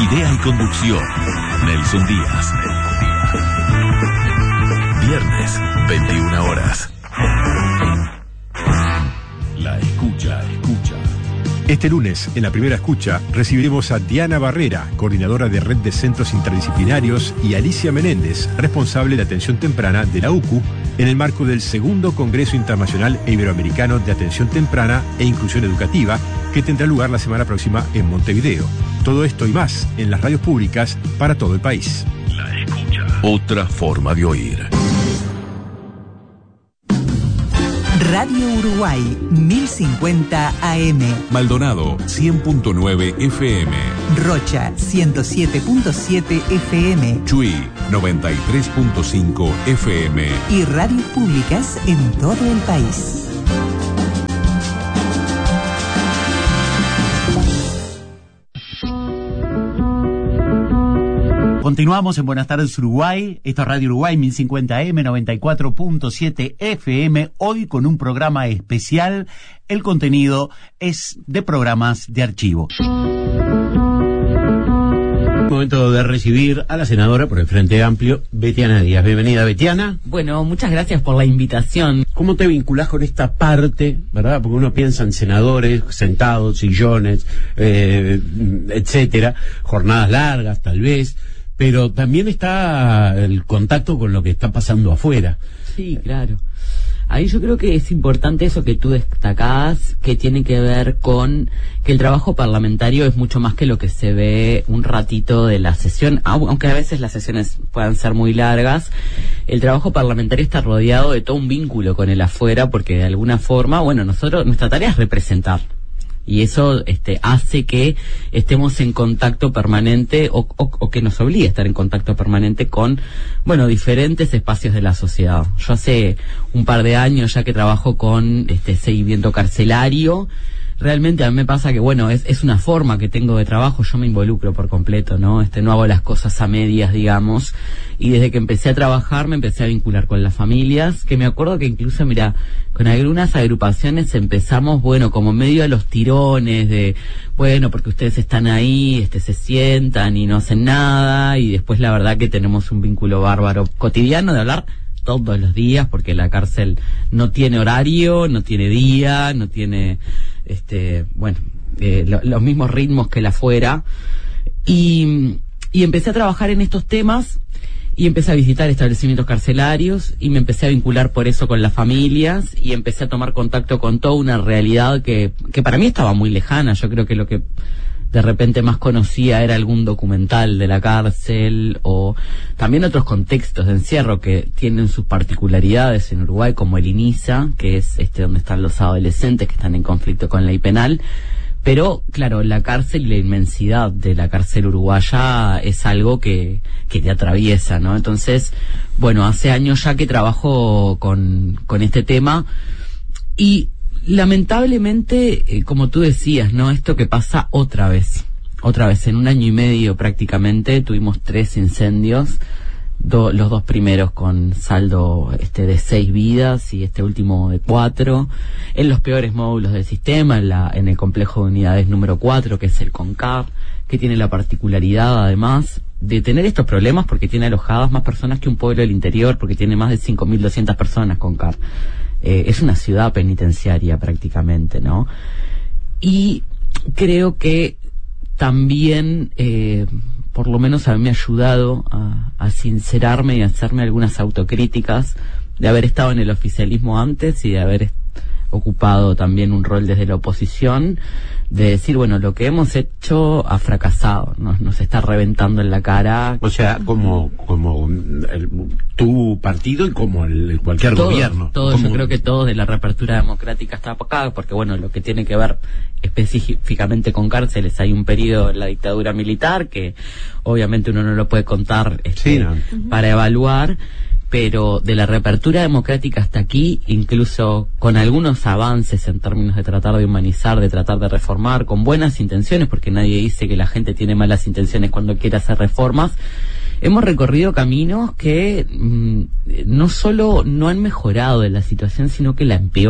Idea y conducción, Nelson Díaz. Viernes, 21 horas. La escucha. Este lunes, en la primera escucha, recibiremos a Diana Barrera, coordinadora de Red de Centros Interdisciplinarios, y Alicia Menéndez, responsable de Atención Temprana de la UCU, en el marco del segundo Congreso Internacional e Iberoamericano de Atención Temprana e Inclusión Educativa, que tendrá lugar la semana próxima en Montevideo. Todo esto y más en las radios públicas para todo el país. La escucha. Otra forma de oír. Radio Uruguay, 1050 AM. Maldonado, 100.9 FM. Rocha, 107.7 FM. Chuy, 93.5 FM. Y radios públicas en todo el país. Continuamos en Buenas Tardes Uruguay, esto es Radio Uruguay 1050M, 94.7 FM, hoy con un programa especial. El contenido es de programas de archivo. Momento de recibir a la senadora por el Frente Amplio, Betiana Díaz. Bienvenida, Betiana. Bueno, muchas gracias por la invitación. ¿Cómo te vinculás con esta parte, verdad? Porque uno piensa en senadores sentados, sillones, etcétera, jornadas largas tal vez, pero también está el contacto con lo que está pasando afuera. Sí, claro. Ahí yo creo que es importante eso que tú destacás, que tiene que ver con que el trabajo parlamentario es mucho más que lo que se ve un ratito de la sesión, aunque a veces las sesiones puedan ser muy largas. El trabajo parlamentario está rodeado de todo un vínculo con el afuera, porque de alguna forma, bueno, nuestra tarea es representar. Y eso hace que estemos en contacto permanente o que nos obligue a estar en contacto permanente con, bueno, diferentes espacios de la sociedad. Yo hace un par de años ya que trabajo con seguimiento carcelario. Realmente a mí me pasa que, bueno, es una forma que tengo de trabajo, yo me involucro por completo, ¿no? No hago las cosas a medias, digamos, y desde que empecé a trabajar me empecé a vincular con las familias, que me acuerdo que incluso, mira, con algunas agrupaciones empezamos, bueno, como medio a los tirones de, bueno, porque ustedes están ahí, se sientan y no hacen nada, y después la verdad que tenemos un vínculo bárbaro cotidiano de hablar todos los días, porque la cárcel no tiene horario, no tiene día, no tiene los mismos ritmos que la afuera, y empecé a trabajar en estos temas y empecé a visitar establecimientos carcelarios y me empecé a vincular por eso con las familias y empecé a tomar contacto con toda una realidad que para mí estaba muy lejana. Yo creo que lo que de repente más conocía era algún documental de la cárcel o también otros contextos de encierro que tienen sus particularidades en Uruguay, como el INISA, que es donde están los adolescentes que están en conflicto con ley penal. Pero, claro, la cárcel y la inmensidad de la cárcel uruguaya es algo que te atraviesa, ¿no? Entonces, bueno, hace años ya que trabajo con este tema y lamentablemente, como tú decías, ¿no? Esto que pasa otra vez, en un año y medio prácticamente, tuvimos 3 incendios, los 2 primeros con saldo de 6 vidas y este último de 4, en los peores módulos del sistema, en el complejo de unidades número 4, que es el CONCAR, que tiene la particularidad además de tener estos problemas porque tiene alojadas más personas que un pueblo del interior, porque tiene más de 5.200 personas CONCAR. Es una ciudad penitenciaria prácticamente, ¿no? Y creo que también, por lo menos a mí me ha ayudado a sincerarme y a hacerme algunas autocríticas de haber estado en el oficialismo antes y de haber ocupado también un rol desde la oposición, de decir, bueno, lo que hemos hecho ha fracasado, nos está reventando en la cara. O sea, como tu partido y como cualquier gobierno. Yo creo que todo de la reapertura democrática está acá, porque bueno, lo que tiene que ver específicamente con cárceles, hay un periodo en la dictadura militar que obviamente uno no lo puede contar para evaluar, pero de la reapertura democrática hasta aquí, incluso con algunos avances en términos de tratar de humanizar, de tratar de reformar, con buenas intenciones, porque nadie dice que la gente tiene malas intenciones cuando quiere hacer reformas, hemos recorrido caminos que no solo no han mejorado de la situación, sino que la empeoran.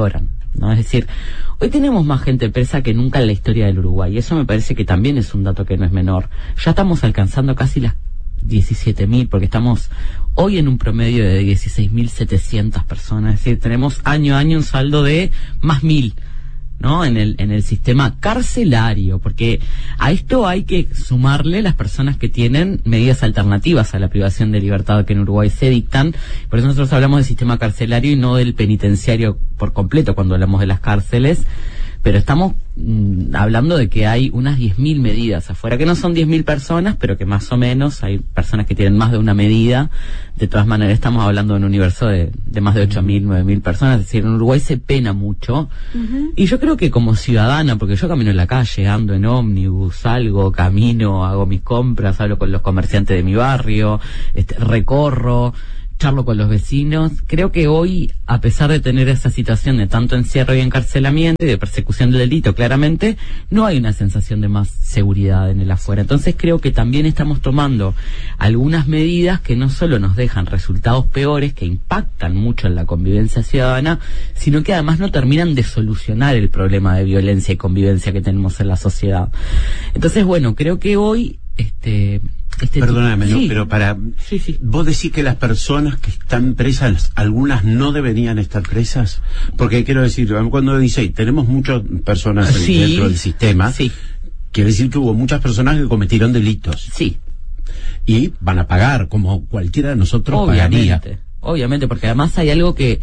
¿no? Es decir, hoy tenemos más gente presa que nunca en la historia del Uruguay, y eso me parece que también es un dato que no es menor. Ya estamos alcanzando casi las 17.000, porque estamos hoy en un promedio de 16.700 personas, es decir, tenemos año a año un saldo de más 1.000, ¿no? En el sistema carcelario, porque a esto hay que sumarle las personas que tienen medidas alternativas a la privación de libertad que en Uruguay se dictan. Por eso nosotros hablamos del sistema carcelario y no del penitenciario por completo cuando hablamos de las cárceles, pero estamos hablando de que hay unas 10.000 medidas afuera, que no son 10.000 personas, pero que más o menos hay personas que tienen más de una medida. De todas maneras, estamos hablando de un universo de más de 8.000, 9.000 personas. Es decir, en Uruguay se pena mucho. Y yo creo que como ciudadana, porque yo camino en la calle, ando en ómnibus, salgo, camino, hago mis compras, hablo con los comerciantes de mi barrio, recorro, charlo con los vecinos. Creo que hoy, a pesar de tener esa situación de tanto encierro y encarcelamiento y de persecución del delito, claramente, no hay una sensación de más seguridad en el afuera. Entonces creo que también estamos tomando algunas medidas que no solo nos dejan resultados peores, que impactan mucho en la convivencia ciudadana, sino que además no terminan de solucionar el problema de violencia y convivencia que tenemos en la sociedad. Entonces, bueno, creo que hoy perdóname, sí, ¿no? Pero sí. ¿Vos decís que las personas que están presas, algunas no deberían estar presas? Porque quiero decir, cuando dice, tenemos muchas personas dentro del sistema, quiere decir que hubo muchas personas que cometieron delitos. Sí. Y van a pagar, como cualquiera de nosotros pagaría. Obviamente, porque además hay algo que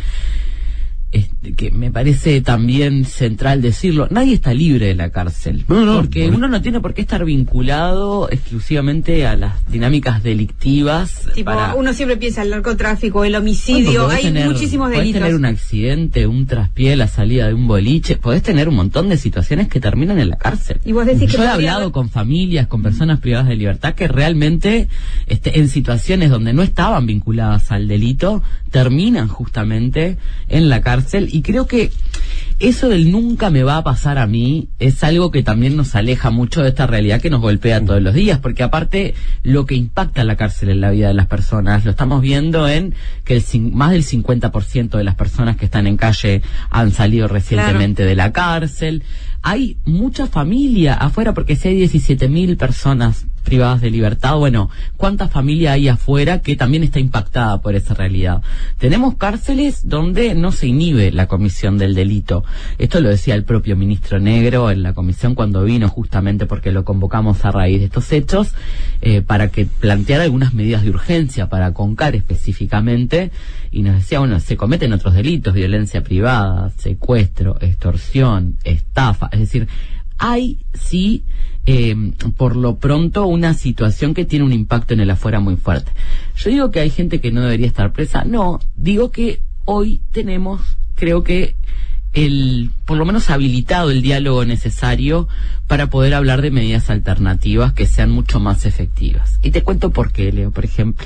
me parece también central decirlo: nadie está libre de la cárcel, porque uno no tiene por qué estar vinculado exclusivamente a las dinámicas delictivas. Uno siempre piensa el narcotráfico, el homicidio, hay muchísimos delitos. Podés tener un accidente, un traspié a la salida de un boliche, podés tener un montón de situaciones que terminan en la cárcel. Y vos decís Yo he hablado con familias, con personas privadas de libertad que realmente en situaciones donde no estaban vinculadas al delito, terminan justamente en la cárcel. Y creo que eso del nunca me va a pasar a mí es algo que también nos aleja mucho de esta realidad que nos golpea todos los días, porque aparte lo que impacta la cárcel en la vida de las personas lo estamos viendo en que más del 50% de las personas que están en calle han salido recientemente de la cárcel. Hay mucha familia afuera, porque si hay 17.000 personas privadas de libertad, bueno, ¿cuánta familia hay afuera que también está impactada por esa realidad? Tenemos cárceles donde no se inhibe la comisión del delito. Esto lo decía el propio ministro Negro en la comisión cuando vino, justamente porque lo convocamos a raíz de estos hechos, para que planteara algunas medidas de urgencia para Concar específicamente, y nos decía, bueno, se cometen otros delitos: violencia privada, secuestro, extorsión, estafa. Es decir, hay por lo pronto una situación que tiene un impacto en el afuera muy fuerte. Yo digo que hay gente que no debería estar presa. No, digo que hoy tenemos, creo que por lo menos habilitado el diálogo necesario para poder hablar de medidas alternativas que sean mucho más efectivas. Y te cuento por qué, Leo, por ejemplo.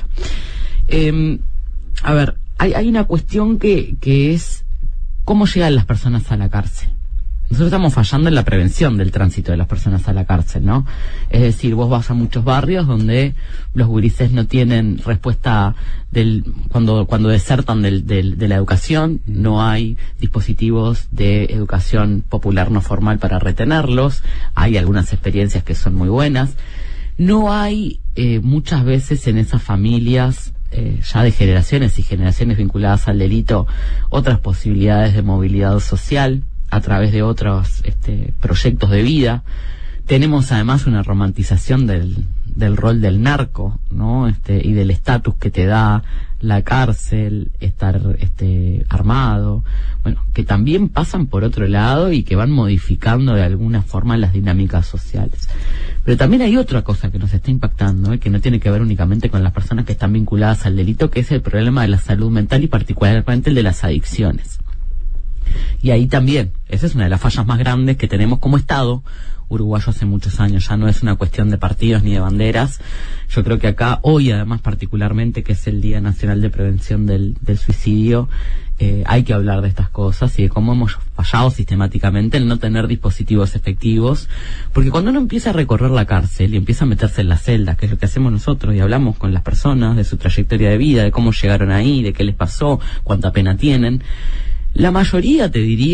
A ver, hay una cuestión que es cómo llegan las personas a la cárcel. Nosotros estamos fallando en la prevención del tránsito de las personas a la cárcel, ¿no? Es decir, vos vas a muchos barrios donde los gurises no tienen respuesta cuando desertan de la educación, no hay dispositivos de educación popular no formal para retenerlos, hay algunas experiencias que son muy buenas, no hay muchas veces en esas familias, ya de generaciones y generaciones vinculadas al delito, otras posibilidades de movilidad social a través de otros proyectos de vida. Tenemos además una romantización del rol del narco, ¿no? Y del estatus que te da la cárcel, estar armado, bueno, que también pasan por otro lado y que van modificando de alguna forma las dinámicas sociales. Pero también hay otra cosa que nos está impactando, que no tiene que ver únicamente con las personas que están vinculadas al delito, que es el problema de la salud mental y particularmente el de las adicciones. Y ahí también, esa es una de las fallas más grandes que tenemos como Estado uruguayo hace muchos años. Ya no es una cuestión de partidos ni de banderas. Yo creo que acá, hoy además particularmente, que es el Día Nacional de Prevención del Suicidio, hay que hablar de estas cosas y de cómo hemos fallado sistemáticamente en no tener dispositivos efectivos, porque cuando uno empieza a recorrer la cárcel y empieza a meterse en las celdas, que es lo que hacemos nosotros, y hablamos con las personas de su trayectoria de vida, de cómo llegaron ahí, de qué les pasó, cuánta pena tienen, la mayoría, te diría,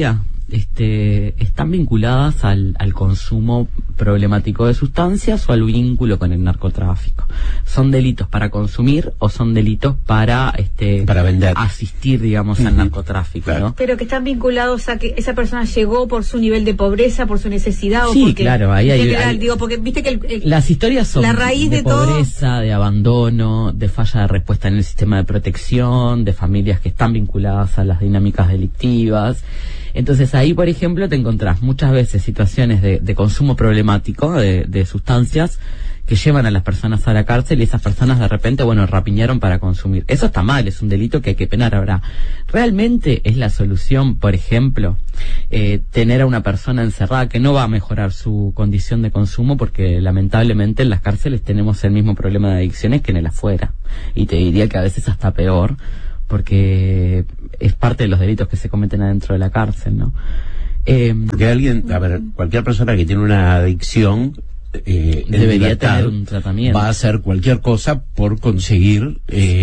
están vinculadas al consumo problemático de sustancias o al vínculo con el narcotráfico. ¿Son delitos para consumir o son delitos para vender, asistir, digamos, al narcotráfico? Claro. ¿No? Pero que están vinculados a que esa persona llegó por su nivel de pobreza, por su necesidad, sí, o porque, claro, ahí hay, digo, porque viste que las historias son la raíz de pobreza, todo, de abandono, de falla de respuesta en el sistema de protección, de familias que están vinculadas a las dinámicas delictivas. Entonces ahí, por ejemplo, te encontrás muchas veces situaciones de consumo problemático de sustancias que llevan a las personas a la cárcel, y esas personas de repente, rapiñaron para consumir. Eso está mal, es un delito que hay que penar. Ahora, ¿realmente es la solución, por ejemplo, tener a una persona encerrada que no va a mejorar su condición de consumo? Porque lamentablemente en las cárceles tenemos el mismo problema de adicciones que en el afuera. Y te diría que a veces hasta peor, porque es parte de los delitos que se cometen adentro de la cárcel, ¿no? Porque cualquier persona que tiene una adicción debería tener un tratamiento. Va a hacer cualquier cosa por conseguir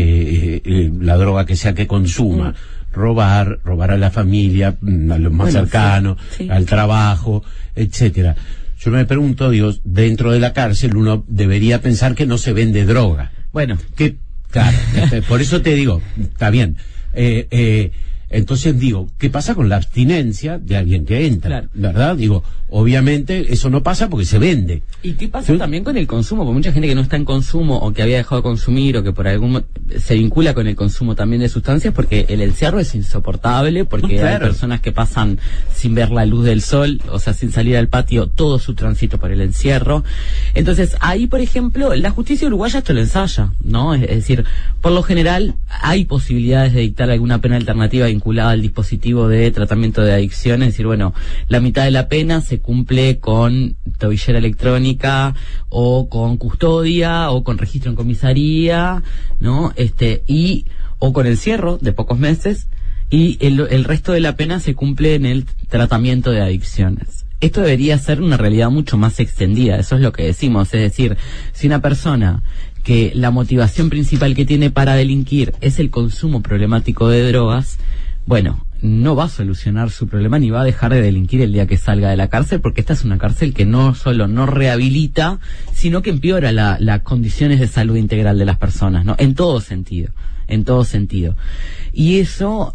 la droga que sea que consuma. Robar a la familia, a los más cercanos, sí. Al trabajo, etcétera. Yo me pregunto, dentro de la cárcel uno debería pensar que no se vende droga. Bueno, claro, por eso te digo, está bien. Entonces digo, ¿qué pasa con la abstinencia de alguien que entra? Claro. ¿Verdad? Obviamente eso no pasa porque se vende. ¿Y qué pasa también con el consumo? Porque mucha gente que no está en consumo, o que había dejado de consumir, o que por algún se vincula con el consumo también de sustancias, porque el encierro es insoportable, porque hay personas que pasan sin ver la luz del sol, o sea, sin salir al patio, todo su tránsito por el encierro. Entonces, ahí, por ejemplo, la justicia uruguaya esto lo ensaya, ¿no? Es decir, por lo general, hay posibilidades de dictar alguna pena alternativa vinculada al dispositivo de tratamiento de adicciones. Es decir, la mitad de la pena se cumple con tobillera electrónica, o con custodia, o con registro en comisaría, ¿no? O con el cierre de pocos meses, y el resto de la pena se cumple en el tratamiento de adicciones. Esto debería ser una realidad mucho más extendida, eso es lo que decimos. Es decir, si una persona que la motivación principal que tiene para delinquir es el consumo problemático de drogas, no va a solucionar su problema ni va a dejar de delinquir el día que salga de la cárcel, porque esta es una cárcel que no solo no rehabilita, sino que empeora las condiciones de salud integral de las personas, ¿no? En todo sentido. Y eso,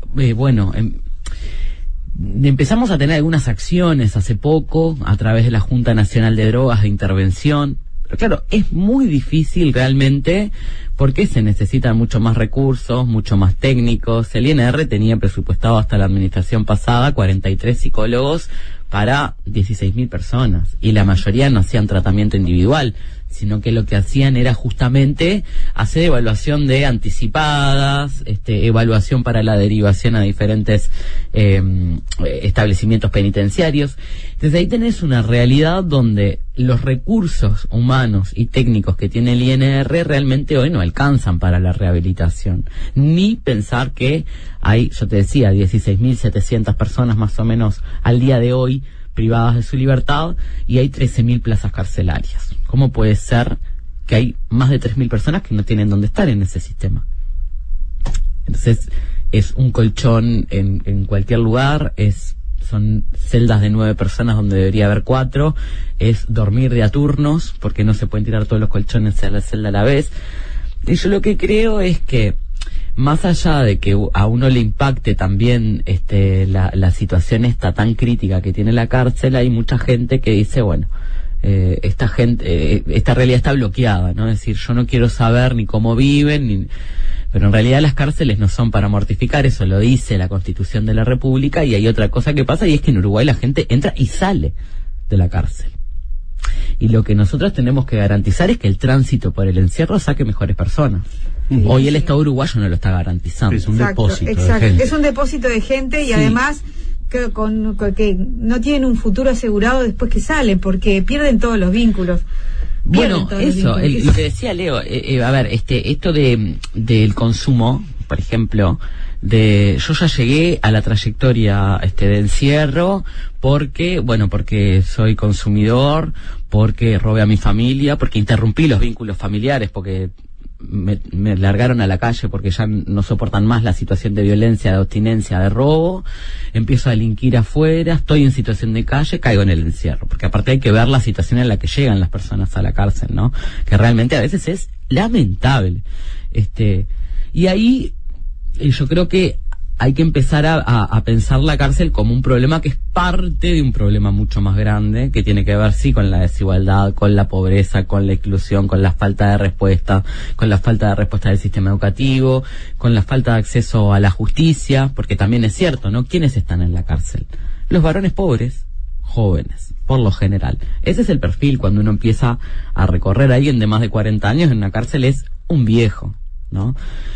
empezamos a tener algunas acciones hace poco a través de la Junta Nacional de Drogas de Intervención. Pero claro, es muy difícil realmente, porque se necesitan mucho más recursos, mucho más técnicos. El INR tenía presupuestado hasta la administración pasada 43 psicólogos para 16.000 personas, y la mayoría no hacían tratamiento individual, sino que lo que hacían era justamente hacer evaluación de anticipadas, evaluación para la derivación a diferentes establecimientos penitenciarios. Desde ahí tenés una realidad donde los recursos humanos y técnicos que tiene el INR realmente hoy no alcanzan para la rehabilitación, ni pensar que hay, yo te decía, 16.700 personas más o menos al día de hoy privadas de su libertad, y hay 13.000 plazas carcelarias. ¿Cómo puede ser que hay más de 3.000 personas que no tienen dónde estar en ese sistema? Entonces, es un colchón en cualquier lugar, son celdas de 9 personas donde debería haber 4, es dormir de a turnos, porque no se pueden tirar todos los colchones a la celda a la vez. Y yo lo que creo es que, más allá de que a uno le impacte también la situación esta tan crítica que tiene la cárcel, hay mucha gente que dice, esta realidad está bloqueada, ¿no? Es decir, yo no quiero saber ni cómo viven, pero en realidad las cárceles no son para mortificar, eso lo dice la Constitución de la República. Y hay otra cosa que pasa, y es que en Uruguay la gente entra y sale de la cárcel. Y lo que nosotros tenemos que garantizar es que el tránsito por el encierro saque mejores personas. Hoy el Estado uruguayo no lo está garantizando. Es un depósito de gente. Es un depósito de gente, y además que no tienen un futuro asegurado después que salen, porque pierden todos los vínculos. Lo que decía Leo, esto del consumo, por ejemplo, yo ya llegué a la trayectoria de encierro porque soy consumidor, porque robé a mi familia, porque interrumpí los vínculos familiares, porque me largaron a la calle porque ya no soportan más la situación de violencia, de abstinencia, de robo, empiezo a delinquir afuera, estoy en situación de calle, caigo en el encierro, porque aparte hay que ver la situación en la que llegan las personas a la cárcel, ¿no? Que realmente a veces es lamentable. Y ahí yo creo que hay que empezar a pensar la cárcel como un problema que es parte de un problema mucho más grande, que tiene que ver, sí, con la desigualdad, con la pobreza, con la exclusión, con la falta de respuesta, con la falta de respuesta del sistema educativo, con la falta de acceso a la justicia, porque también es cierto, ¿no? ¿Quiénes están en la cárcel? Los varones pobres, jóvenes, por lo general. Ese es el perfil cuando uno empieza a recorrer a alguien de más de 40 años en una cárcel, es un viejo, ¿no?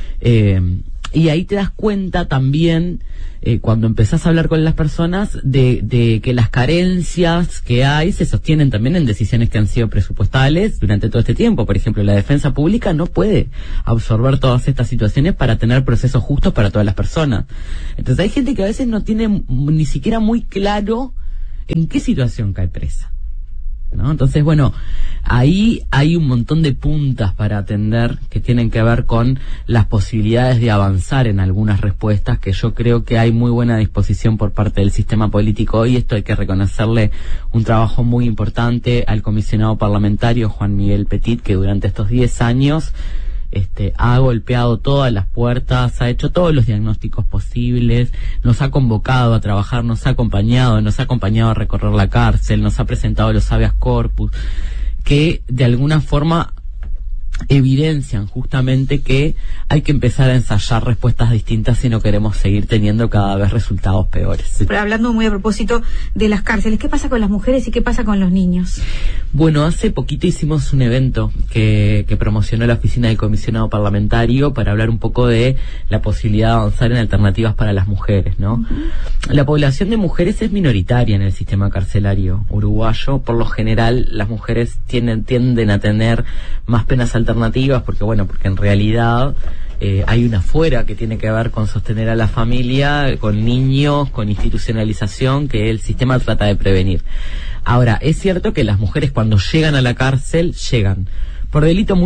Y ahí te das cuenta también, cuando empezás a hablar con las personas, de que las carencias que hay se sostienen también en decisiones que han sido presupuestales durante todo este tiempo. Por ejemplo, la defensa pública no puede absorber todas estas situaciones para tener procesos justos para todas las personas. Entonces hay gente que a veces no tiene ni siquiera muy claro en qué situación cae presa, ¿no? Entonces, bueno, ahí hay un montón de puntas para atender que tienen que ver con las posibilidades de avanzar en algunas respuestas, que yo creo que hay muy buena disposición por parte del sistema político hoy. Esto hay que reconocerle un trabajo muy importante al comisionado parlamentario Juan Miguel Petit, que durante estos 10 años ha golpeado todas las puertas, ha hecho todos los diagnósticos posibles, nos ha convocado a trabajar, nos ha acompañado a recorrer la cárcel, nos ha presentado los habeas corpus, que de alguna forma evidencian justamente que hay que empezar a ensayar respuestas distintas si no queremos seguir teniendo cada vez resultados peores. Pero hablando muy a propósito de las cárceles, ¿qué pasa con las mujeres y qué pasa con los niños? Bueno, hace poquito hicimos un evento que promocionó la oficina del comisionado parlamentario para hablar un poco de la posibilidad de avanzar en alternativas para las mujeres, ¿no? Uh-huh. La población de mujeres es minoritaria en el sistema carcelario uruguayo. Por lo general, las mujeres tienden a tener más penas alternativas porque en realidad hay una fuera que tiene que ver con sostener a la familia, con niños, con institucionalización, que el sistema trata de prevenir. Ahora, es cierto que las mujeres cuando llegan a la cárcel, llegan por delito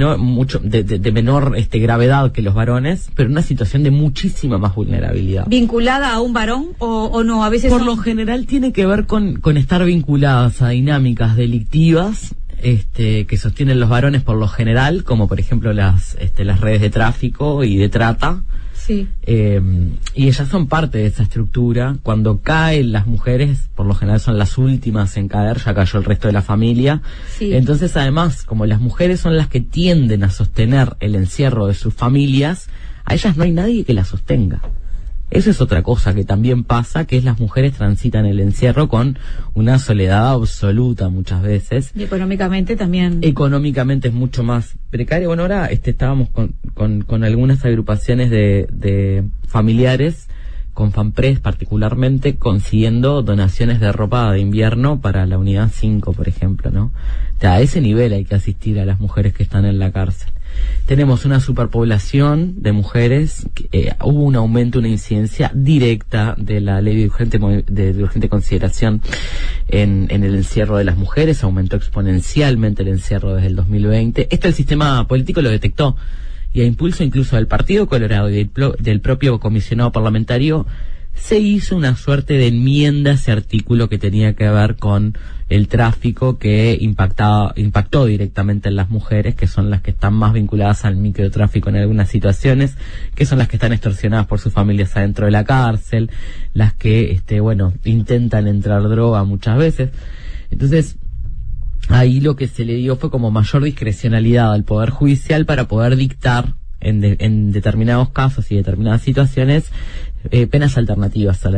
de menor gravedad que los varones, pero en una situación de muchísima más vulnerabilidad. ¿Vinculada a un varón o no? A veces por lo general tiene que ver con estar vinculadas a dinámicas delictivas que sostienen los varones por lo general, como por ejemplo las redes de tráfico y de trata. Sí. Y ellas son parte de esa estructura. Cuando caen las mujeres, por lo general son las últimas en caer, ya cayó el resto de la familia. Sí. Entonces, además, como las mujeres son las que tienden a sostener el encierro de sus familias, a ellas no hay nadie que las sostenga. Eso es otra cosa que también pasa, que es las mujeres transitan el encierro con una soledad absoluta muchas veces. Y económicamente también. Económicamente es mucho más precario. Bueno, ahora estábamos con algunas agrupaciones de familiares, con FAMPRES particularmente, consiguiendo donaciones de ropa de invierno para la unidad 5, por ejemplo, ¿no? O sea, a ese nivel hay que asistir a las mujeres que están en la cárcel. Tenemos una superpoblación de mujeres, hubo un aumento, una incidencia directa de la ley de urgente consideración en el encierro de las mujeres, aumentó exponencialmente el encierro desde el 2020. Esto el sistema político lo detectó, y a impulso incluso del Partido Colorado y del propio comisionado parlamentario, se hizo una suerte de enmienda a ese artículo que tenía que ver con el tráfico que impactó directamente en las mujeres, que son las que están más vinculadas al microtráfico en algunas situaciones, que son las que están extorsionadas por sus familias adentro de la cárcel, las que intentan entrar droga muchas veces. Entonces, ahí lo que se le dio fue como mayor discrecionalidad al Poder Judicial para poder dictar en determinados casos y determinadas situaciones penas alternativas a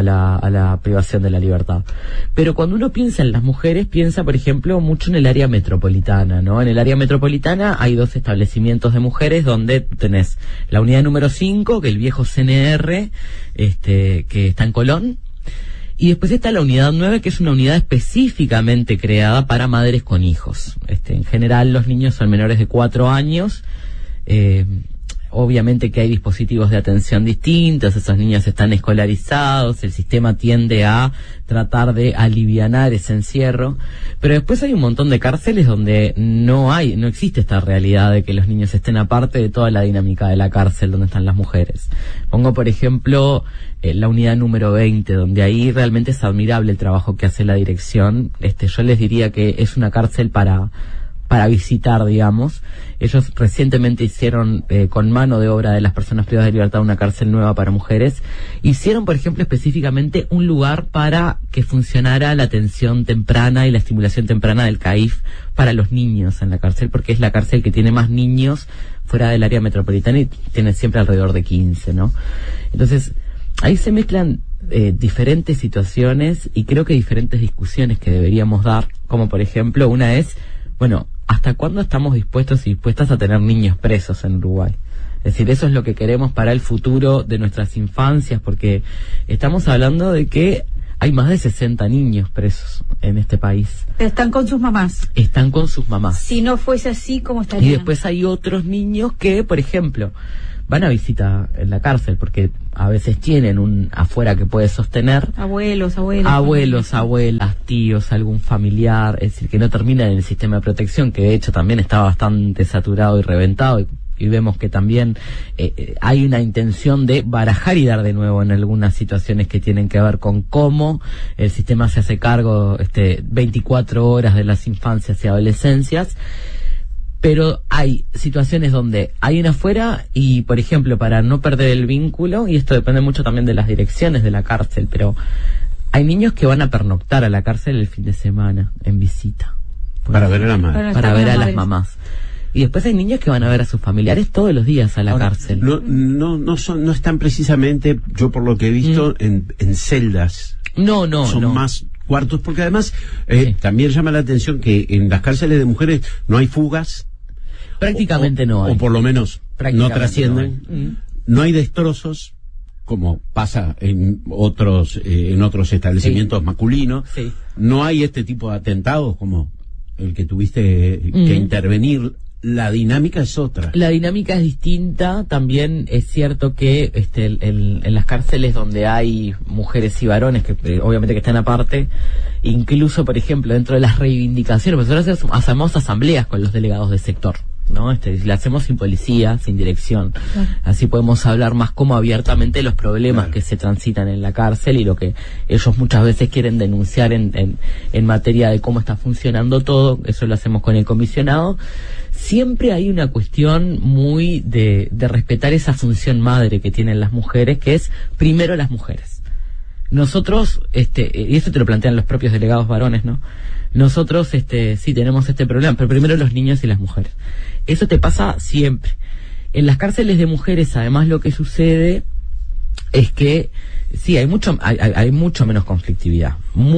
la privación de la libertad. Pero cuando uno piensa en las mujeres, piensa, por ejemplo, mucho en el área metropolitana, ¿no? En el área metropolitana hay 2 establecimientos de mujeres donde tenés la unidad número 5, que es el viejo CNR, que está en Colón, y después está la unidad 9, que es una unidad específicamente creada para madres con hijos. En general los niños son menores de 4 años, obviamente que hay dispositivos de atención distintos, esos niños están escolarizados, el sistema tiende a tratar de alivianar ese encierro, pero después hay un montón de cárceles donde no existe esta realidad de que los niños estén aparte de toda la dinámica de la cárcel donde están las mujeres. Pongo por ejemplo la unidad número 20, donde ahí realmente es admirable el trabajo que hace la dirección. Yo les diría que es una cárcel para visitar, digamos. Ellos recientemente hicieron con mano de obra de las personas privadas de libertad una cárcel nueva para mujeres. Hicieron, por ejemplo, específicamente un lugar para que funcionara la atención temprana y la estimulación temprana del CAIF para los niños en la cárcel, porque es la cárcel que tiene más niños fuera del área metropolitana y tiene siempre alrededor de 15, ¿no? Entonces, ahí se mezclan diferentes situaciones y creo que diferentes discusiones que deberíamos dar, como por ejemplo, una es, bueno, ¿hasta cuándo estamos dispuestos y dispuestas a tener niños presos en Uruguay? Es decir, eso es lo que queremos para el futuro de nuestras infancias, porque estamos hablando de que hay más de 60 niños presos en este país. Están con sus mamás. Están con sus mamás. Si no fuese así, ¿cómo estarían? Y después hay otros niños que, por ejemplo, van a visita en la cárcel, porque a veces tienen un afuera que puede sostener. Abuelas, abuelas, tíos, algún familiar, es decir, que no termina en el sistema de protección, que de hecho también está bastante saturado y reventado, y vemos que también hay una intención de barajar y dar de nuevo en algunas situaciones que tienen que ver con cómo el sistema se hace cargo 24 horas de las infancias y adolescencias. Pero hay situaciones donde hay una afuera y, por ejemplo, para no perder el vínculo, y esto depende mucho también de las direcciones de la cárcel, pero hay niños que van a pernoctar a la cárcel el fin de semana en visita. Para ver a la madre. Para ver a las mamás. Y después hay niños que van a ver a sus familiares todos los días a la cárcel. No están precisamente, yo por lo que he visto, en celdas. Son más cuartos, porque además también llama la atención que en las cárceles de mujeres no hay fugas. Prácticamente no hay. O por lo menos no trascienden. No hay destrozos, como pasa en otros establecimientos masculinos. Sí. No hay este tipo de atentados como el que tuviste que intervenir. La dinámica es otra. La dinámica es distinta. También es cierto que en las cárceles donde hay mujeres y varones, que obviamente que están aparte, incluso, por ejemplo, dentro de las reivindicaciones, nosotros hacemos asambleas con los delegados del sector, ¿no? La hacemos sin policía, sin dirección. Claro. Así podemos hablar más como abiertamente los problemas que se transitan en la cárcel y lo que ellos muchas veces quieren denunciar en materia de cómo está funcionando todo. Eso lo hacemos con el comisionado. Siempre hay una cuestión muy de respetar esa función madre que tienen las mujeres, que es primero las mujeres. Nosotros, y esto te lo plantean los propios delegados varones, ¿no? Nosotros, sí tenemos este problema, pero primero los niños y las mujeres. Eso te pasa siempre. En las cárceles de mujeres, además, lo que sucede es que sí, hay mucho menos conflictividad,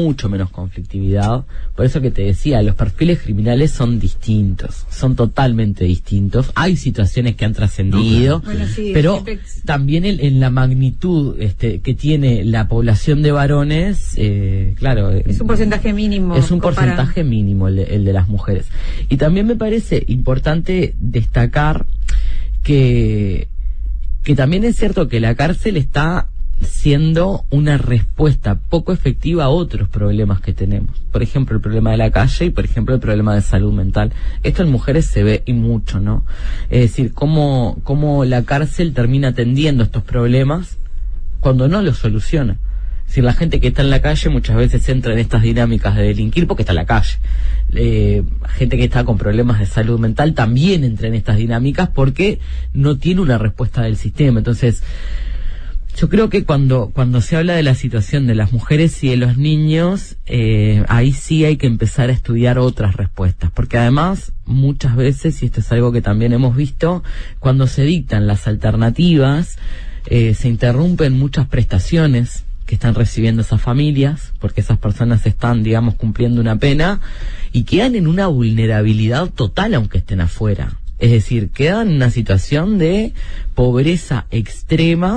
por eso que te decía, los perfiles criminales son distintos, son totalmente distintos, hay situaciones que han trascendido, pero también en la magnitud que tiene la población de varones, claro, es un porcentaje mínimo. Es un porcentaje mínimo el de las mujeres. Y también me parece importante destacar que también es cierto que la cárcel está siendo una respuesta poco efectiva a otros problemas que tenemos. Por ejemplo, el problema de la calle y, por ejemplo, el problema de salud mental. Esto en mujeres se ve y mucho, ¿no? Es decir, cómo la cárcel termina atendiendo estos problemas cuando no los soluciona. Es decir, la gente que está en la calle muchas veces entra en estas dinámicas de delinquir porque está en la calle. Gente que está con problemas de salud mental también entra en estas dinámicas porque no tiene una respuesta del sistema. Entonces, yo creo que cuando se habla de la situación de las mujeres y de los niños, ahí sí hay que empezar a estudiar otras respuestas, porque además muchas veces, y esto es algo que también hemos visto, cuando se dictan las alternativas, se interrumpen muchas prestaciones que están recibiendo esas familias, porque esas personas están, digamos, cumpliendo una pena y quedan en una vulnerabilidad total aunque estén afuera. Es decir, quedan en una situación de pobreza extrema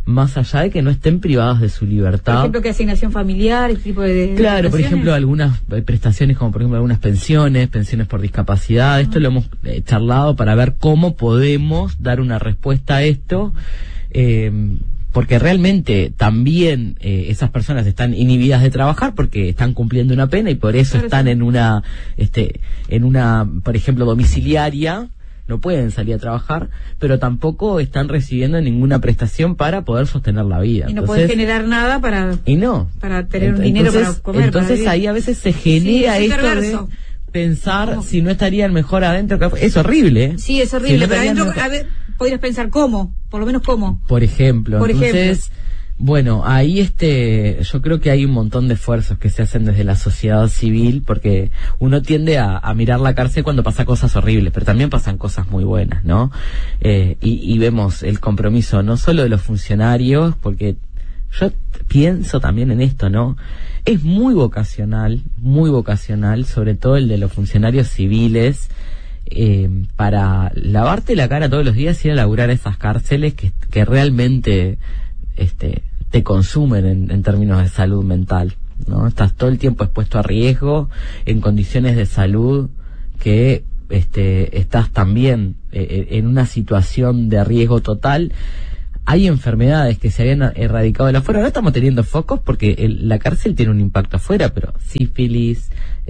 más allá de que no estén privados de su libertad. Por ejemplo, ¿qué asignación familiar, este tipo de claro, por ejemplo, algunas prestaciones, como por ejemplo algunas pensiones por discapacidad. Esto lo hemos charlado para ver cómo podemos dar una respuesta a esto, porque realmente también esas personas están inhibidas de trabajar porque están cumpliendo una pena y por eso están en una, por ejemplo, domiciliaria. No pueden salir a trabajar, pero tampoco están recibiendo ninguna prestación para poder sostener la vida. Y no pueden generar nada para tener un dinero para comer. Entonces ahí a veces se genera esto perverso. De pensar si no estarían mejor adentro. Es horrible, ¿eh? Sí, es horrible, pero adentro podrías pensar cómo, por lo menos cómo. Por ejemplo. Bueno, ahí yo creo que hay un montón de esfuerzos que se hacen desde la sociedad civil, porque uno tiende a mirar la cárcel cuando pasa cosas horribles, pero también pasan cosas muy buenas, ¿no? Y vemos el compromiso no solo de los funcionarios, porque yo pienso también en esto, ¿no? Es muy vocacional, sobre todo el de los funcionarios civiles, para lavarte la cara todos los días y ir a laburar a esas cárceles que realmente te consumen en términos de salud mental, ¿no? Estás todo el tiempo expuesto a riesgo, en condiciones de salud que estás también en una situación de riesgo total. Hay enfermedades que se habían erradicado de afuera. Ahora estamos teniendo focos porque la cárcel tiene un impacto afuera, pero sífilis,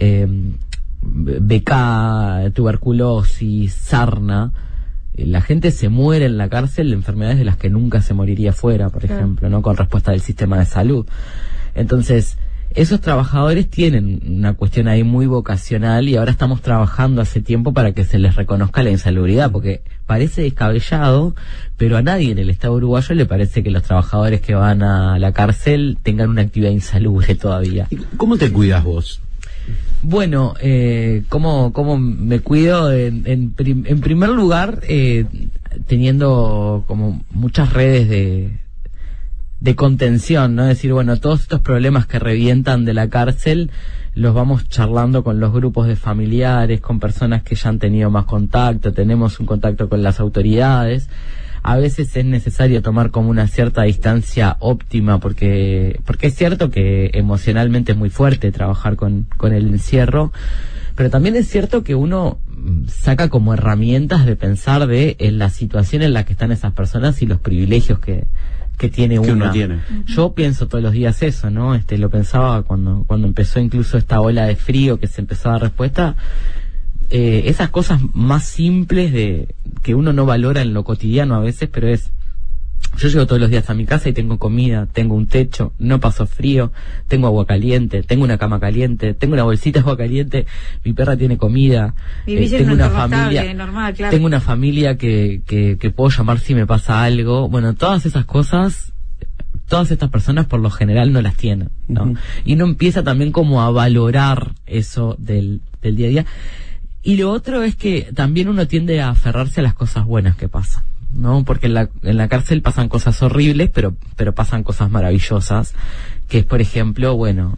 BK, tuberculosis, sarna. La gente se muere en la cárcel de enfermedades de las que nunca se moriría fuera, por ejemplo, ¿no? Con respuesta del sistema de salud. Entonces, esos trabajadores tienen una cuestión ahí muy vocacional y ahora estamos trabajando hace tiempo para que se les reconozca la insalubridad, porque parece descabellado, pero a nadie en el Estado uruguayo le parece que los trabajadores que van a la cárcel tengan una actividad insalubre todavía. ¿Cómo te cuidas vos? Bueno, ¿cómo me cuido? En primer lugar, teniendo como muchas redes de contención, ¿no? Es decir, bueno, todos estos problemas que revientan de la cárcel los vamos charlando con los grupos de familiares, con personas que ya han tenido más contacto, tenemos un contacto con las autoridades. A veces es necesario tomar como una cierta distancia óptima porque es cierto que emocionalmente es muy fuerte trabajar con el encierro, pero también es cierto que uno saca como herramientas de pensar en la situación en la que están esas personas y los privilegios que tiene uno tiene. Yo pienso todos los días eso, ¿no? Lo pensaba cuando empezó incluso esta ola de frío que se empezó a dar respuesta. Esas cosas más simples que uno no valora en lo cotidiano a veces, pero yo llego todos los días a mi casa y tengo comida, tengo un techo, no paso frío, tengo agua caliente, tengo una cama caliente, tengo una bolsita de agua caliente, mi perra tiene comida, tengo una familia normal, claro. Tengo una familia que puedo llamar si me pasa algo. Bueno, todas esas cosas, todas estas personas por lo general no las tienen, ¿no? Uh-huh. Y uno empieza también como a valorar eso del día a día. Y lo otro es que también uno tiende a aferrarse a las cosas buenas que pasan, ¿no? Porque en la cárcel pasan cosas horribles, pero pasan cosas maravillosas, que es, por ejemplo, bueno,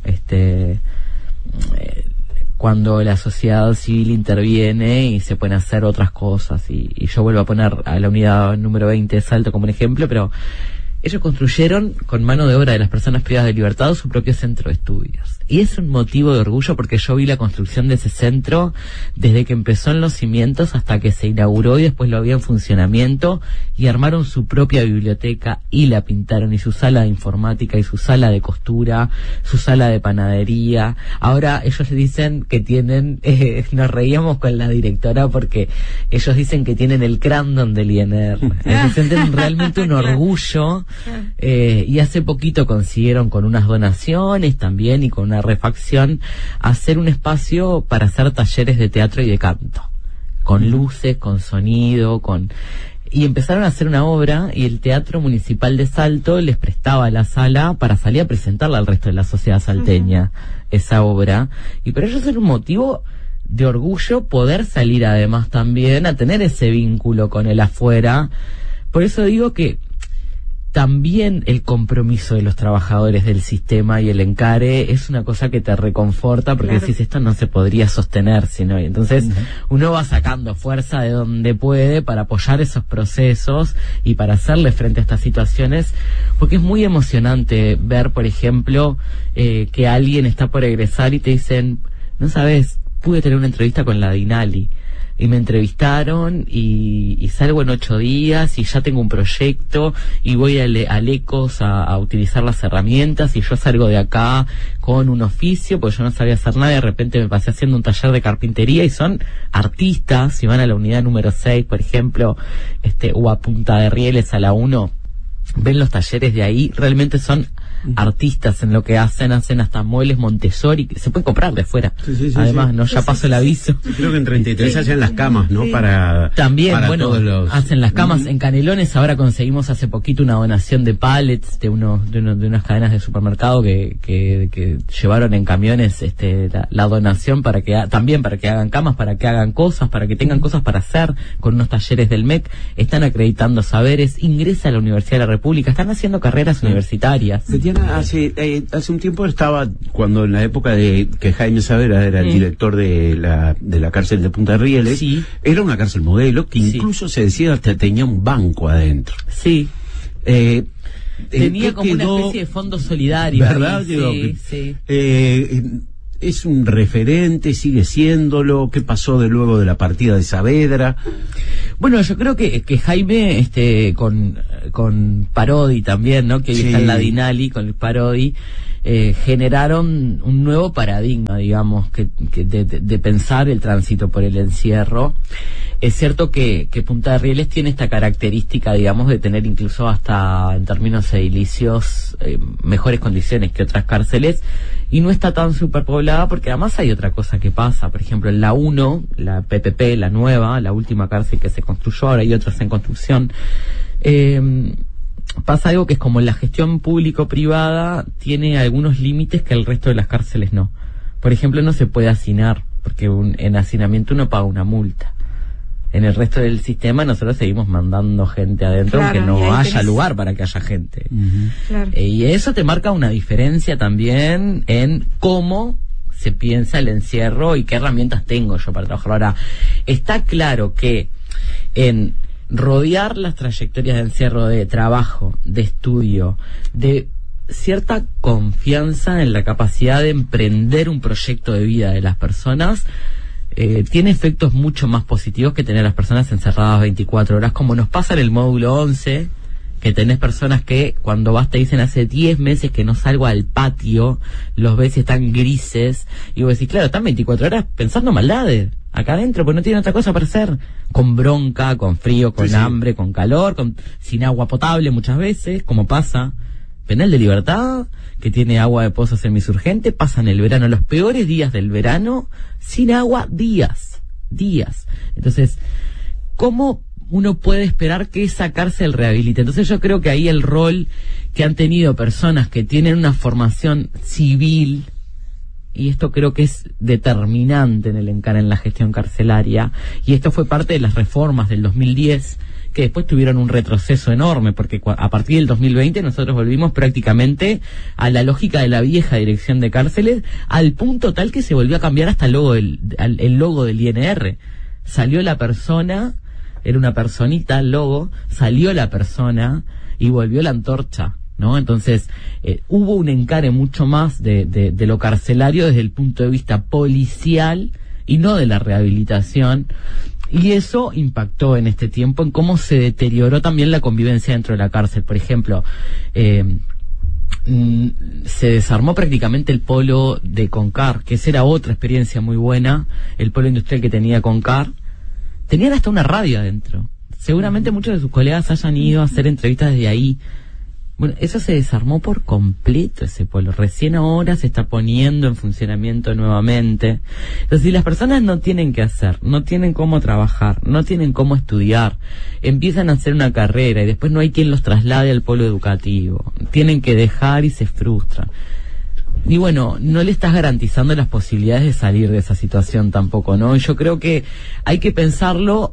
cuando la sociedad civil interviene y se pueden hacer otras cosas, y yo vuelvo a poner a la unidad número 20 de Salto como un ejemplo, pero ellos construyeron con mano de obra de las personas privadas de libertad su propio centro de estudios. Y es un motivo de orgullo porque yo vi la construcción de ese centro desde que empezó en los cimientos hasta que se inauguró y después lo había en funcionamiento, y armaron su propia biblioteca y la pintaron, y su sala de informática y su sala de costura, su sala de panadería. Ahora ellos dicen que tienen, nos reíamos con la directora porque ellos dicen que tienen el Crandon del INR. Se sienten realmente un orgullo. Y hace poquito consiguieron con unas donaciones también y con una refacción hacer un espacio para hacer talleres de teatro y de canto, con luces, con sonido, y empezaron a hacer una obra, y el Teatro Municipal de Salto les prestaba la sala para salir a presentarla al resto de la sociedad salteña, esa obra, y para ellos era un motivo de orgullo poder salir además también a tener ese vínculo con el afuera. Por eso digo que también el compromiso de los trabajadores del sistema y el encare es una cosa que te reconforta, porque decís, esto no se podría sostener sino, y entonces uno va sacando fuerza de donde puede para apoyar esos procesos y para hacerle frente a estas situaciones, porque es muy emocionante ver, por ejemplo, que alguien está por egresar y te dicen, no sabes, pude tener una entrevista con la DINALI y me entrevistaron y salgo en 8 días y ya tengo un proyecto y voy al ECOS a utilizar las herramientas, y yo salgo de acá con un oficio porque yo no sabía hacer nada, y de repente me pasé haciendo un taller de carpintería, y son artistas. Si van a la unidad número 6, por ejemplo, o a Punta de Rieles a la 1, ven los talleres de ahí, realmente son artistas en lo que hacen hasta muebles Montessori que se pueden comprar de fuera. Además, no, ya pasó el aviso. Creo que en 33 hacen las camas, ¿no? Para bueno, hacen las camas en Canelones. Ahora conseguimos hace poquito una donación de pallets de unas cadenas de supermercado que llevaron en camiones la donación para que hagan camas, para que hagan cosas, para que tengan cosas para hacer, con unos talleres del MEC. Están acreditando saberes, ingresa a la Universidad de la República, están haciendo carreras universitarias. Hace un tiempo estaba, cuando en la época de que Jaime Saavedra era el director de la cárcel de Punta de Rieles, era una cárcel modelo que incluso se decía hasta tenía un banco adentro. Sí. Tenía como una especie de fondo solidario. ¿Verdad? Es un referente, sigue siéndolo. ¿Qué pasó luego de la partida de Saavedra? Bueno, yo creo que Jaime, con Parodi también, ¿no? Que hoy está en la DINALI, con el Parodi, generaron un nuevo paradigma, digamos, de pensar el tránsito por el encierro. Es cierto que Punta de Rieles tiene esta característica, digamos, de tener incluso hasta en términos edilicios mejores condiciones que otras cárceles, y no está tan superpoblada, porque además hay otra cosa que pasa. Por ejemplo, en la 1, la PPP, la nueva, la última cárcel que se construyó, ahora hay otras en construcción, pasa algo que es como la gestión público-privada tiene algunos límites que el resto de las cárceles no. Por ejemplo, no se puede hacinar, porque en hacinamiento uno paga una multa. En el resto del sistema nosotros seguimos mandando gente adentro, aunque no haya lugar para que haya gente. Y eso te marca una diferencia también en cómo se piensa el encierro y qué herramientas tengo yo para trabajar. Ahora, está claro que en rodear las trayectorias de encierro de trabajo, de estudio, de cierta confianza en la capacidad de emprender un proyecto de vida de las personas, tiene efectos mucho más positivos que tener a las personas encerradas 24 horas, como nos pasa en el módulo 11, que tenés personas que cuando vas te dicen hace 10 meses que no salgo al patio, los ves y están grises, y vos decís, claro, están 24 horas pensando maldades acá adentro, pues no tienen otra cosa para hacer, con bronca, con frío, con hambre, con calor, sin agua potable muchas veces, como pasa. Penal de Libertad, que tiene agua de pozo semisurgente, pasan el verano, los peores días del verano, sin agua, días. Entonces, ¿cómo uno puede esperar que esa cárcel rehabilite? Entonces yo creo que ahí el rol que han tenido personas que tienen una formación civil, y esto creo que es determinante en el encare en la gestión carcelaria, y esto fue parte de las reformas del 2010, que después tuvieron un retroceso enorme, porque a partir del 2020 nosotros volvimos prácticamente a la lógica de la vieja dirección de cárceles, al punto tal que se volvió a cambiar hasta el logo del INR. Salió la persona, era una personita el logo, salió la persona y volvió la antorcha, ¿no? Entonces hubo un encare mucho más de lo carcelario desde el punto de vista policial y no de la rehabilitación. Y eso impactó en este tiempo en cómo se deterioró también la convivencia dentro de la cárcel. Por ejemplo, se desarmó prácticamente el polo de Concar, que esa era otra experiencia muy buena, el polo industrial que tenía Concar. Tenían hasta una radio adentro. Seguramente muchos de sus colegas hayan ido a hacer entrevistas desde ahí. Bueno, eso se desarmó por completo, ese polo. Recién ahora se está poniendo en funcionamiento nuevamente. Entonces, si las personas no tienen qué hacer, no tienen cómo trabajar, no tienen cómo estudiar, empiezan a hacer una carrera y después no hay quien los traslade al polo educativo, tienen que dejar y se frustran. Y bueno, no le estás garantizando las posibilidades de salir de esa situación tampoco, ¿no? Y yo creo que hay que pensarlo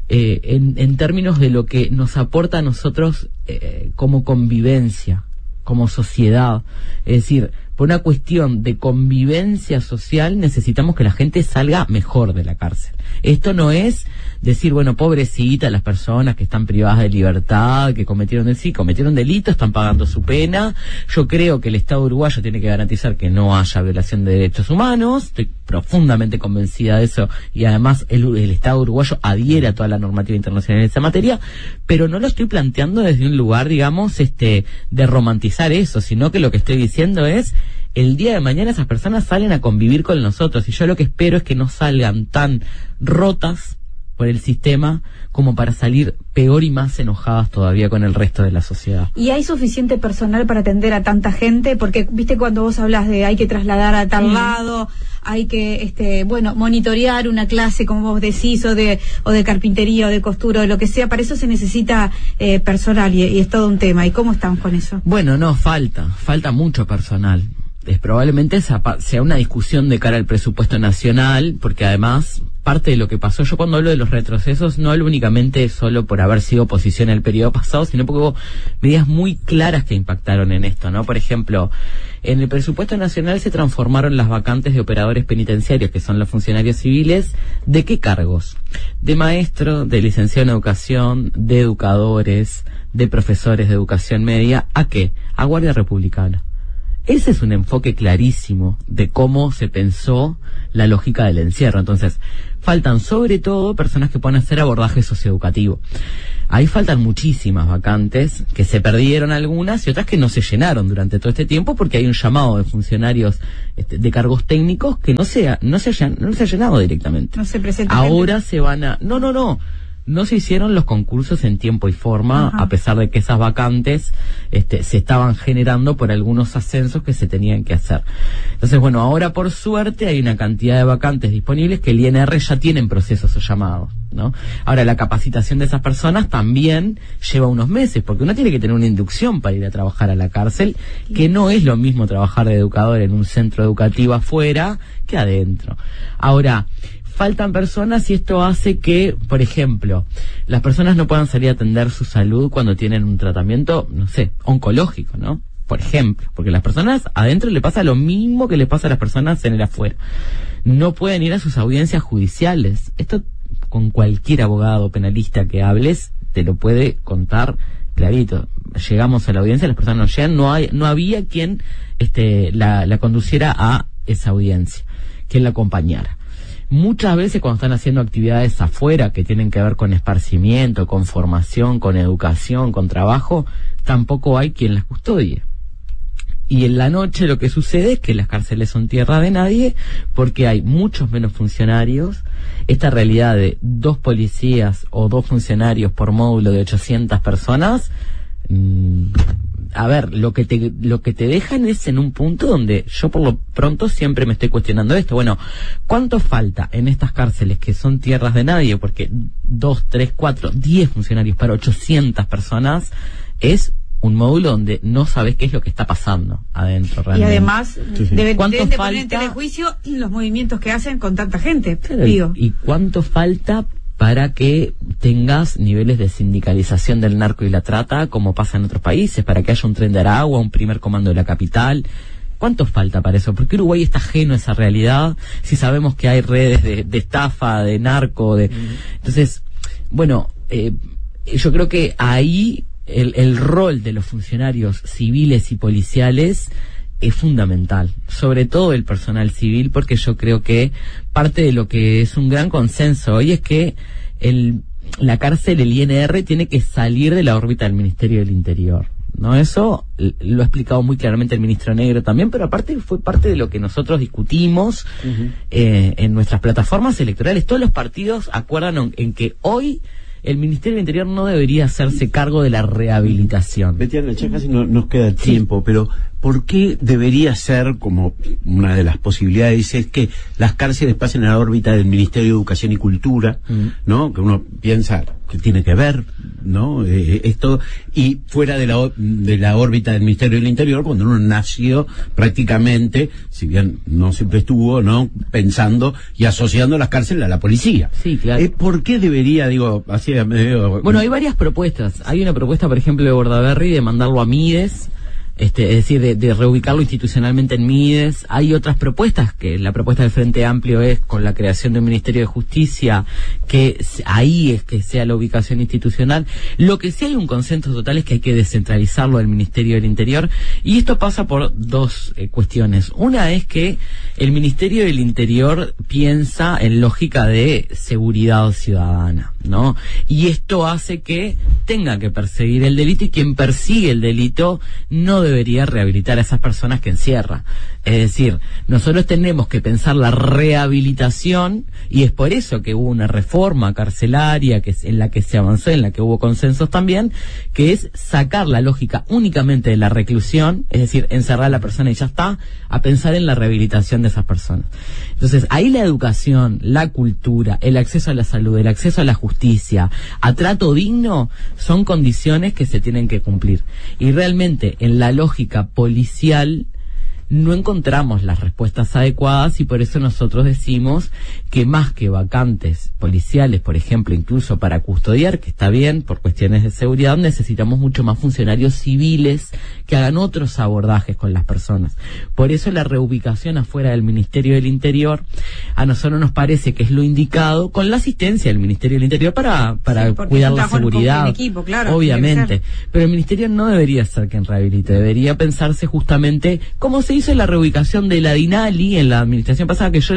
en términos de lo que nos aporta a nosotros como convivencia, como sociedad. Es decir, por una cuestión de convivencia social necesitamos que la gente salga mejor de la cárcel. Esto no es decir, bueno, pobrecita las personas que están privadas de libertad, que cometieron delito, están pagando su pena. Yo creo que el Estado uruguayo tiene que garantizar que no haya violación de derechos humanos. Estoy profundamente convencida de eso, y además el Estado uruguayo adhiere a toda la normativa internacional en esa materia, pero no lo estoy planteando desde un lugar, digamos, de romantizar eso, sino que lo que estoy diciendo es: el día de mañana esas personas salen a convivir con nosotros, y yo lo que espero es que no salgan tan rotas por el sistema como para salir peor y más enojadas todavía con el resto de la sociedad. ¿Y hay suficiente personal para atender a tanta gente? Porque, viste, cuando vos hablas de hay que trasladar a tal lado, hay que, monitorear una clase, como vos decís, o de carpintería, o de costura, o de lo que sea, para eso se necesita personal, y es todo un tema. ¿Y cómo estamos con eso? Bueno, no, falta mucho personal. Probablemente sea una discusión de cara al presupuesto nacional, porque además parte de lo que pasó, yo cuando hablo de los retrocesos no hablo únicamente solo por haber sido oposición al periodo pasado, sino porque hubo medidas muy claras que impactaron en esto, ¿no? Por ejemplo, en el presupuesto nacional se transformaron las vacantes de operadores penitenciarios, que son los funcionarios civiles. ¿De qué cargos? De maestro, de licenciado en educación, de educadores, de profesores de educación media. ¿A qué? A guardia republicana. Ese es un enfoque clarísimo de cómo se pensó la lógica del encierro. Entonces, faltan sobre todo personas que puedan hacer abordaje socioeducativo. Ahí faltan muchísimas vacantes, que se perdieron algunas y otras que no se llenaron durante todo este tiempo, porque hay un llamado de funcionarios de cargos técnicos que no se ha llenado directamente. No se presenta. Ahora se van a... No se hicieron los concursos en tiempo y forma, a pesar de que esas vacantes se estaban generando por algunos ascensos que se tenían que hacer. Entonces, bueno, ahora por suerte hay una cantidad de vacantes disponibles que el INR ya tiene en proceso esos llamados, ¿no? Ahora, la capacitación de esas personas también lleva unos meses, porque uno tiene que tener una inducción para ir a trabajar a la cárcel, que no es lo mismo trabajar de educador en un centro educativo afuera que adentro. Ahora, faltan personas, y esto hace que, por ejemplo, las personas no puedan salir a atender su salud cuando tienen un tratamiento, oncológico, ¿no? Por ejemplo, porque a las personas adentro le pasa lo mismo que le pasa a las personas en el afuera. No pueden ir a sus audiencias judiciales. Esto, con cualquier abogado penalista que hables, te lo puede contar clarito. Llegamos a la audiencia, las personas no llegan, no había quien la conduciera a esa audiencia, quien la acompañara. Muchas veces cuando están haciendo actividades afuera que tienen que ver con esparcimiento, con formación, con educación, con trabajo, tampoco hay quien las custodie. Y en la noche lo que sucede es que las cárceles son tierra de nadie, porque hay muchos menos funcionarios. Esta realidad de 2 policías o 2 funcionarios por módulo de 800 personas... lo que te dejan es en un punto donde yo por lo pronto siempre me estoy cuestionando esto. Bueno, ¿cuánto falta en estas cárceles que son tierras de nadie? Porque 2, 3, 4, 10 funcionarios para 800 personas es un módulo donde no sabes qué es lo que está pasando adentro realmente. Y además deben de poner en telejuicio los movimientos que hacen con tanta gente. Digo. ¿Y cuánto falta para que tengas niveles de sindicalización del narco y la trata como pasa en otros países, para que haya un tren de Aragua, un primer comando de la capital? ¿Cuánto falta para eso? ¿Por qué Uruguay está ajeno a esa realidad si sabemos que hay redes de estafa, de narco? Entonces, bueno, yo creo que ahí el rol de los funcionarios civiles y policiales es fundamental, sobre todo el personal civil, porque yo creo que parte de lo que es un gran consenso hoy es que la cárcel, el INR, tiene que salir de la órbita del Ministerio del Interior, ¿no? Eso lo ha explicado muy claramente el ministro Negro también, pero aparte fue parte de lo que nosotros discutimos en nuestras plataformas electorales. Todos los partidos acuerdan en que hoy el Ministerio del Interior no debería hacerse cargo de la rehabilitación. Betiana, ya casi no nos queda tiempo, pero ¿por qué debería ser, como una de las posibilidades, es que las cárceles pasen a la órbita del Ministerio de Educación y Cultura, ¿no? Que uno piensa que tiene que ver, ¿no? Esto, y fuera de la órbita del Ministerio del Interior, cuando uno nació prácticamente, si bien no siempre estuvo, ¿no?, pensando y asociando las cárceles a la policía. Sí, claro. ¿Por qué debería, así medio... Bueno, hay varias propuestas. Hay una propuesta, por ejemplo, de Bordaberry de mandarlo a Mides, es decir, de reubicarlo institucionalmente en Mides. Hay otras propuestas, que la propuesta del Frente Amplio es con la creación de un Ministerio de Justicia, que ahí es que sea la ubicación institucional. Lo que sí hay un consenso total es que hay que descentralizarlo del Ministerio del Interior, y esto pasa por dos cuestiones. Una es que el Ministerio del Interior piensa en lógica de seguridad ciudadana, ¿no? Y esto hace que tenga que perseguir el delito, y quien persigue el delito no debería rehabilitar a esas personas que encierra. Es decir, nosotros tenemos que pensar la rehabilitación, y es por eso que hubo una reforma carcelaria en la que se avanzó, en la que hubo consensos también, que es sacar la lógica únicamente de la reclusión, es decir, encerrar a la persona y ya está, a pensar en la rehabilitación de esas personas. Entonces, ahí la educación, la cultura, el acceso a la salud, el acceso a la justicia, a trato digno, son condiciones que se tienen que cumplir. Y realmente, en la lógica policial, no encontramos las respuestas adecuadas, y por eso nosotros decimos que más que vacantes policiales, por ejemplo, incluso para custodiar, que está bien por cuestiones de seguridad, necesitamos mucho más funcionarios civiles que hagan otros abordajes con las personas. Por eso la reubicación afuera del Ministerio del Interior a nosotros nos parece que es lo indicado, con la asistencia del Ministerio del Interior para cuidar la seguridad, equipo, claro, obviamente, pero el Ministerio no debería ser quien rehabilite, debería pensarse justamente como se hizo la reubicación de la DINALI en la administración pasada, que yo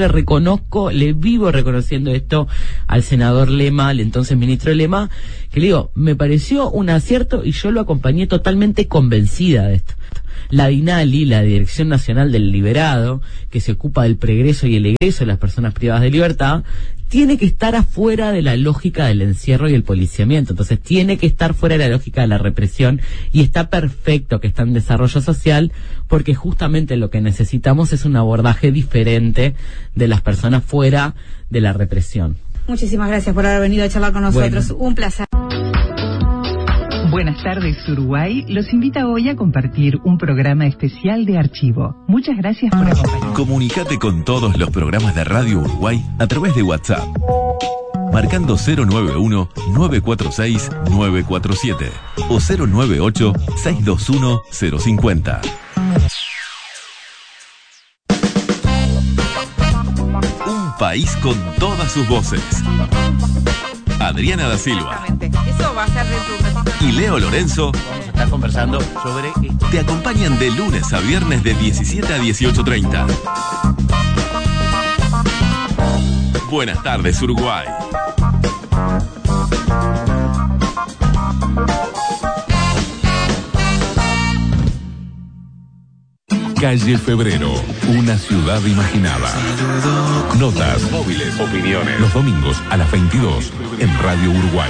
le vivo reconociendo esto al senador Lema, al entonces ministro Lema, que le digo, me pareció un acierto, y yo lo acompañé totalmente convencida de esto. La DINALI, la Dirección Nacional del Liberado, que se ocupa del pregreso y el egreso de las personas privadas de libertad, tiene que estar afuera de la lógica del encierro y el policiamiento. Entonces tiene que estar fuera de la lógica de la represión, y está perfecto que está en desarrollo social, porque justamente lo que necesitamos es un abordaje diferente de las personas fuera de la represión. Muchísimas gracias por haber venido a charlar con nosotros. Bueno. Un placer. Buenas tardes, Uruguay. Los invita hoy a compartir un programa especial de archivo. Muchas gracias por acompañarnos. Comunicate con todos los programas de Radio Uruguay a través de WhatsApp, marcando 091-946-947 o 098-621-050. Un país con todas sus voces. Adriana da Silva. Eso va a ser dentro de un ratito. Y Leo Lorenzo Vamos a estar conversando sobre esto. te acompañan de lunes a viernes de 17 a 18:30. Buenas tardes, Uruguay. Calle Febrero, una ciudad imaginada. Notas, móviles, opiniones. Los domingos a las 22 en Radio Uruguay.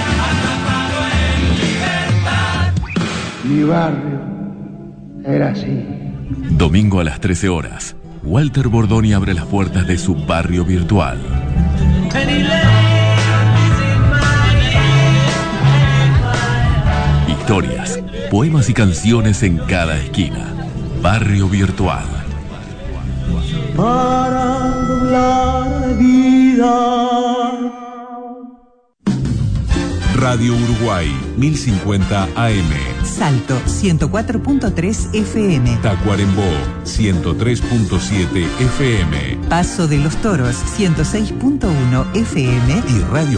Mi barrio era así. Domingo a las 13 horas. Walter Bordoni abre las puertas de su barrio virtual. Historias, poemas y canciones en cada esquina. Barrio Virtual. Para doblar vida. Radio Uruguay, 1050 AM. Salto, 104.3 FM. Tacuarembó, 103.7 FM. Paso de los Toros, 106.1 FM. Y Radio